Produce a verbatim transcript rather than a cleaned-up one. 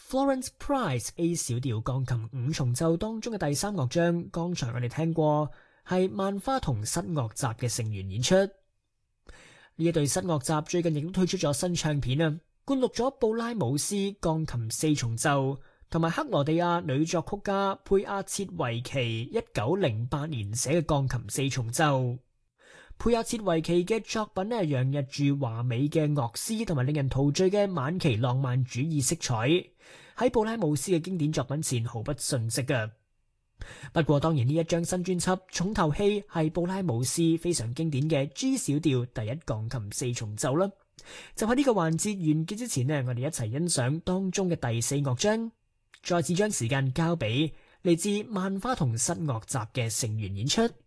Florence Price A 小調鋼琴五重奏當中嘅第三樂章，剛才我哋聽過係萬花筒室樂集嘅成員演出。呢一隊室樂集最近亦都推出咗新唱片啊，灌錄咗布拉姆斯鋼琴四重奏同埋克羅地亞女作曲家佩亞切維奇一九零八年寫嘅鋼琴四重奏。佩亞切維奇嘅作品呢，洋溢住華美嘅樂師同埋令人陶醉嘅晚期浪漫主義色彩，喺布拉姆斯嘅經典作品前毫不遜色嘅。不過當然呢一張新專輯重頭戲係布拉姆斯非常經典嘅 G 小調第一鋼琴四重奏啦。就喺呢個環節完結之前呢，我哋一齊欣賞當中嘅第四樂章，再次將時間交俾嚟自萬花筒室樂集嘅成員演出。